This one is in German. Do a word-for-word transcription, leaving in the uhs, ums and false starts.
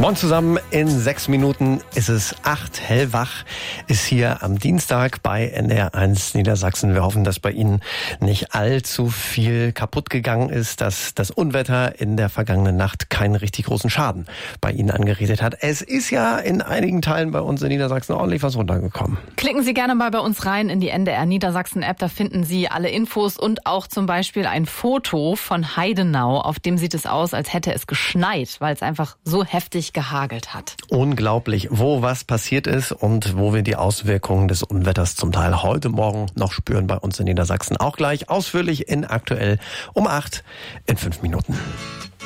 Moin zusammen, in sechs Minuten ist es acht. Hellwach ist hier am Dienstag bei N D R eins Niedersachsen. Wir hoffen, dass bei Ihnen nicht allzu viel kaputt gegangen ist, dass das Unwetter in der vergangenen Nacht keinen richtig großen Schaden bei Ihnen angerichtet hat. Es ist ja in einigen Teilen bei uns in Niedersachsen ordentlich was runtergekommen. Klicken Sie gerne mal bei uns rein in die N D R Niedersachsen App. Da finden Sie alle Infos und auch zum Beispiel ein Foto von Heidenau. Auf dem sieht es aus, als hätte es geschneit, weil es einfach so heftig gehagelt hat. Unglaublich, wo was passiert ist und wo wir die Auswirkungen des Unwetters zum Teil heute Morgen noch spüren bei uns in Niedersachsen. Auch gleich ausführlich in Aktuell um acht in fünf Minuten.